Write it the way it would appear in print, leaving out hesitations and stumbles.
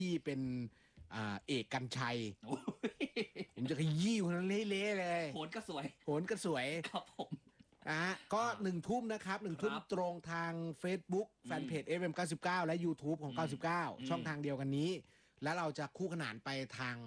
ที่เป็นเอกกันชัยโอ้ยผมจะขยี้คนนั้นเละๆเลยโหนก็สวยโหนก็สวยครับผมก็1 ทุ่มนะครับ1 ทุ่มครับตรงทาง Facebook แฟนเพจ FM 99 และ YouTube ของ 99 ช่องทางเดียวกันนี้ แล้วเราจะคู่ขนานไปทาง